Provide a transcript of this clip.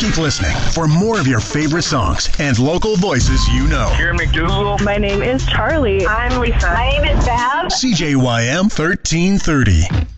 Keep listening for more of your favorite songs and local voices you know. Karen McDougal. My name is Charlie. I'm Lisa. My name is Bev. CJYM 1330.